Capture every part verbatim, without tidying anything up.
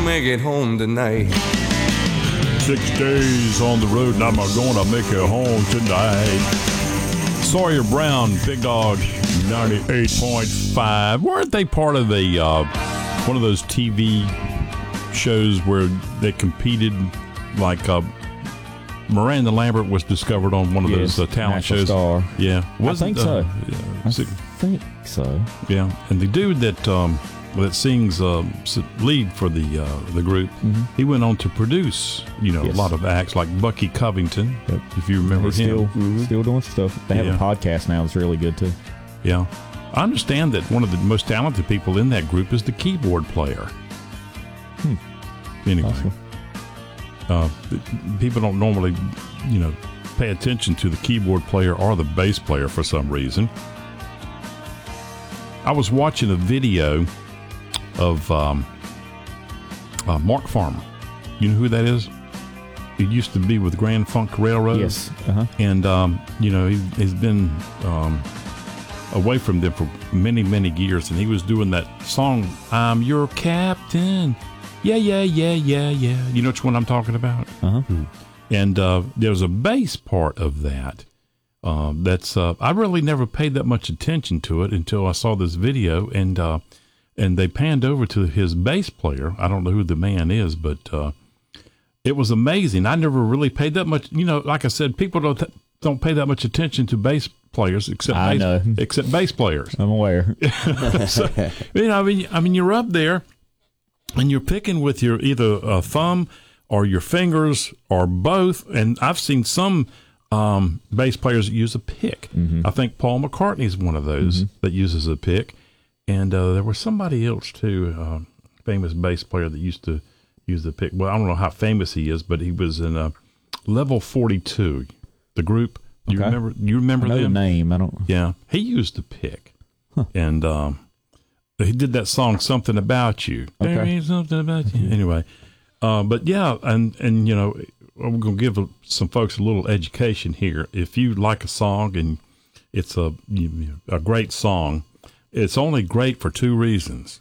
make it home tonight. Six days on the road, and I'm gonna make it home tonight. Sawyer Brown, Big Dog, ninety-eight point five. Weren't they part of a uh, one of those T V shows where they competed? Like uh, Miranda Lambert was discovered on one of yes, those uh, talent National shows. Star. Yeah, I think uh, so. Yeah, I think so. Yeah, and the dude that um, that sings uh, lead for the uh, the group, mm-hmm. he went on to produce, you know, yes. a lot of acts like Bucky Covington, yep. if you remember He's him. Still, mm-hmm. still doing stuff. They have yeah. a podcast now that's really good too. Yeah, I understand that one of the most talented people in that group is the keyboard player. Hmm. Anyway, awesome. uh, people don't normally, you know, pay attention to the keyboard player or the bass player for some reason. I was watching a video of um, uh, Mark Farmer. You know who that is? He used to be with Grand Funk Railroad. Yes. Uh-huh. And, um, you know, he, he's been um, away from them for many, many years. And he was doing that song, I'm Your Captain. Yeah, yeah, yeah, yeah, yeah. You know which one I'm talking about? Uh-huh. Mm. And uh, there's a bass part of that. Uh, that's uh, I really never paid that much attention to it until I saw this video, and uh, and they panned over to his bass player. I don't know who the man is, but uh, it was amazing. I never really paid that much. You know, like I said, people don't th- don't pay that much attention to bass players except I bass, know. except bass players. I'm aware. So, you know, I mean, I mean, you're up there, and you're picking with your either uh, thumb or your fingers or both. And I've seen some. Um, bass players that use a pick. Mm-hmm. I think Paul McCartney is one of those mm-hmm. that uses a pick. And uh, there was somebody else, too, uh, famous bass player that used to use the pick. Well, I don't know how famous he is, but he was in uh, Level forty-two, the group. Do you okay. remember You remember I know them? the name. I don't. Yeah. He used the pick. Huh. And um, he did that song, Something About You. Okay. There ain't something about you. Anyway. Uh, but, yeah, and, and you know, we're going to give a, some folks a little education here. If you like a song and it's a you, a great song, it's only great for two reasons.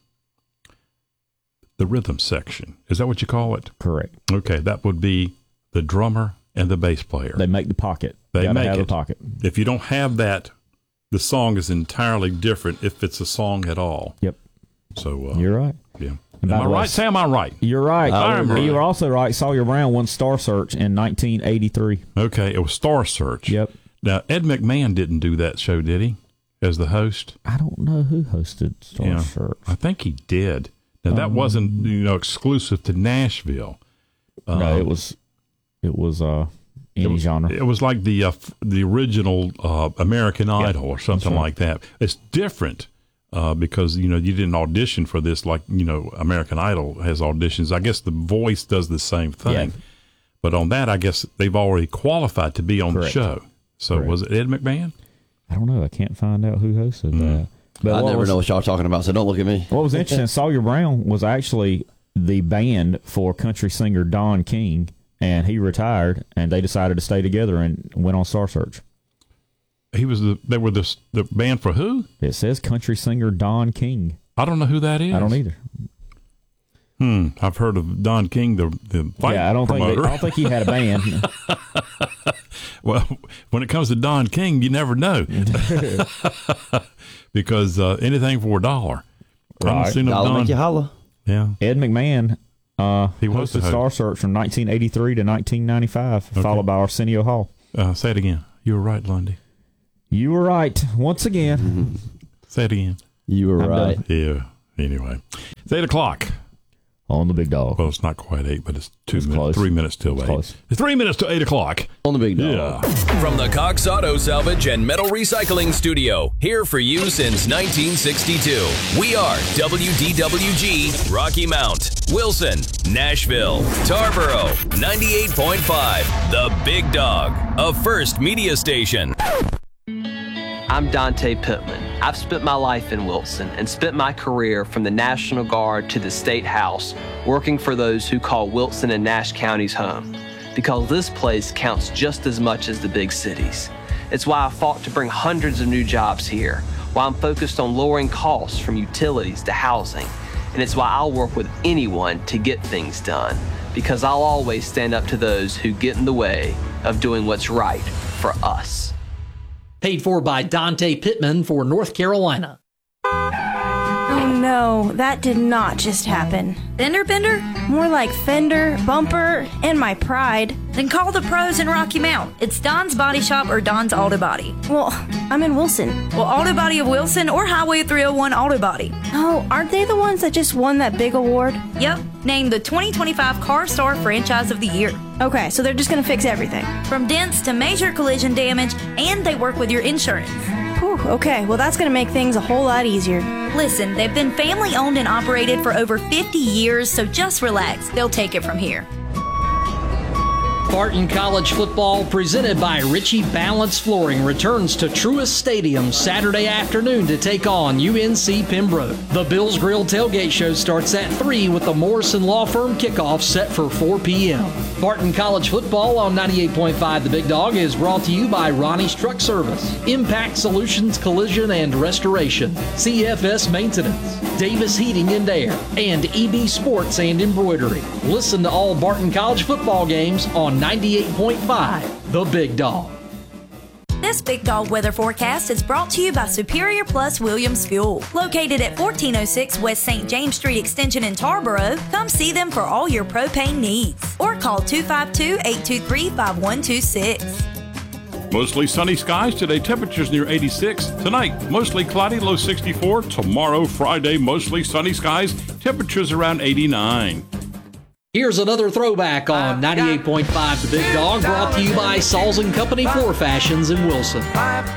The rhythm section. Is that what you call it? Correct. Okay, that would be the drummer and the bass player. They make the pocket. They Gotta make have it. a pocket. If you don't have that, the song is entirely different if it's a song at all. Yep. So uh, you're right. Yeah. Am I right? Say, am I right? You're right. I am right. You were also right. Sawyer Brown won Star Search in nineteen eighty-three. Okay, it was Star Search. Yep. Now, Ed McMahon didn't do that show, did he, as the host? I don't know who hosted Star yeah, Search. I think he did. Now, that um, wasn't, you know, exclusive to Nashville. Um, no, it was, it was uh, any it was, genre. It was like the uh, the original uh, American Idol or something right. like that. It's different. Uh, because, you know, you didn't audition for this like, you know, American Idol has auditions. I guess The Voice does the same thing. Yeah. But on that, I guess they've already qualified to be on Correct. the show. So Correct. was it Ed McMahon? I don't know. I can't find out who hosted Mm. that. But I never was, know what y'all are talking about, so don't look at me. What was interesting, Sawyer Brown was actually the band for country singer Don King, and he retired, and they decided to stay together and went on Star Search. He was the, they were the, the band for who? It says country singer Don King. I don't know who that is. I don't either. Hmm. I've heard of Don King, the, the fight yeah, I don't promoter. think they, I don't think he had a band. Well, when it comes to Don King, you never know. Because uh, anything for a dollar. Right. Dollar Don, make you holla. Yeah. Ed McMahon uh, he was hosted Star Search from nineteen eighty-three to nineteen ninety-five, okay. followed by Arsenio Hall. Uh, say it again. You were right, Lundy. You were right once again. Mm-hmm. Say it again. You were I'm right. done. Yeah. Anyway, it's eight o'clock on the Big Dog. Well, it's not quite eight, but it's two it's minutes, close. three minutes till it's eight. Close. It's three minutes to eight o'clock on the Big Dog. Yeah. From the Cox Auto Salvage and Metal Recycling Studio, here for you since nineteen sixty-two. We are W D W G, Rocky Mount, Wilson, Nashville, Tarboro, ninety-eight point five, The Big Dog, a First Media Station. I'm Dante Pittman. I've spent my life in Wilson and spent my career from the National Guard to the State House working for those who call Wilson and Nash counties home, because this place counts just as much as the big cities. It's why I fought to bring hundreds of new jobs here, why I'm focused on lowering costs from utilities to housing, and it's why I'll work with anyone to get things done, because I'll always stand up to those who get in the way of doing what's right for us. Paid for by Dante Pittman for North Carolina. Oh no, that did not just happen. Fender bender? More like fender, bumper, and my pride. Then call the pros in Rocky Mount. It's Don's Body Shop or Don's Auto Body. Well, I'm in Wilson. Well, Auto Body of Wilson or Highway three oh one Auto Body. Oh, aren't they the ones that just won that big award? Yep, named the twenty twenty-five Car Star Franchise of the Year. Okay, so they're just gonna fix everything. From dents to major collision damage, and they work with your insurance. Whew, okay, well that's gonna make things a whole lot easier. Listen, they've been family owned and operated for over fifty years, so just relax. They'll take it from here. Barton College football, presented by Ritchie Balance Flooring, returns to Truist Stadium Saturday afternoon to take on U N C Pembroke. The Bills Grill Tailgate Show starts at three with the Morrison Law Firm kickoff set for four p.m. Barton College football on ninety-eight point five The Big Dog is brought to you by Ronnie's Truck Service, Impact Solutions Collision and Restoration, C F S Maintenance, Davis Heating and Air, and E B Sports and Embroidery. Listen to all Barton College football games on ninety-eight point five The Big Dog. This Big Dog weather forecast is brought to you by Superior Plus Williams Fuel. Located at fourteen oh six West Saint James Street Extension in Tarboro, come see them for all your propane needs. Or call two five two, eight two three, five one two six. Mostly sunny skies today, temperatures near eighty-six. Tonight, mostly cloudy, low sixty-four. Tomorrow, Friday, mostly sunny skies, temperatures around eighty-nine. Here's another throwback on ninety-eight point five The Big Dog, brought to you by Sauls and Company Floor Fashions in Wilson.